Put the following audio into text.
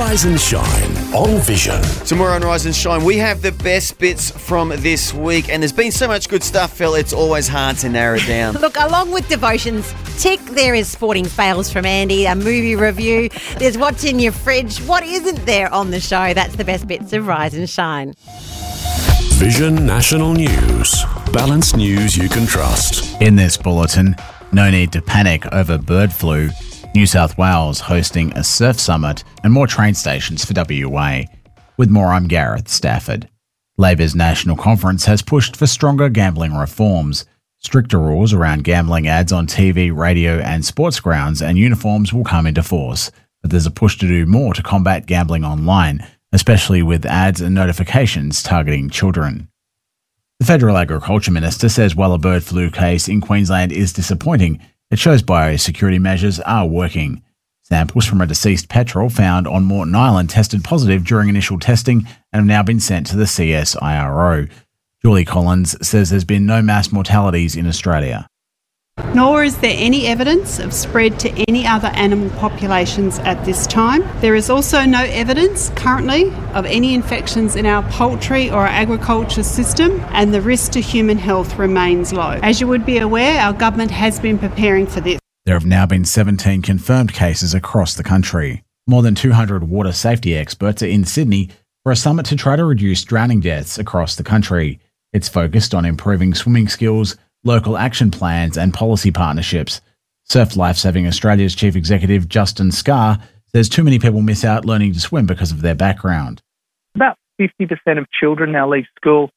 Rise and Shine on Vision. Tomorrow on Rise and Shine, we have the best bits from this week, and there's been so much good stuff, Phil, it's always hard to narrow it down. Look, along with devotions, tick, there is sporting fails from Andy, a movie review, there's what's in your fridge. What isn't there on the show? That's the best bits of Rise and Shine. Vision National News. Balanced news you can trust. In this bulletin, no need to panic over bird flu. New South Wales hosting a surf summit and more train stations for WA. With more, I'm Gareth Stafford. Labor's National Conference has pushed for stronger gambling reforms. Stricter rules around gambling ads on TV, radio and sports grounds and uniforms will come into force. But there's a push to do more to combat gambling online, especially with ads and notifications targeting children. The Federal Agriculture Minister says while a bird flu case in Queensland is disappointing, it shows biosecurity measures are working. Samples from a deceased petrel found on Moreton Island tested positive during initial testing and have now been sent to the CSIRO. Julie Collins says there's been no mass mortalities in Australia. Nor is there any evidence of spread to any other animal populations at this time. There is also no evidence currently of any infections in our poultry or our agriculture system, and the risk to human health remains low. As you would be aware, our government has been preparing for this. There have now been 17 confirmed cases across the country. More than 200 water safety experts are in Sydney for a summit to try to reduce drowning deaths across the country. It's focused on improving swimming skills, local action plans and policy partnerships. Surf Lifesaving Australia's Chief Executive Justin Scarr says too many people miss out learning to swim because of their background. About 50% of children now leave school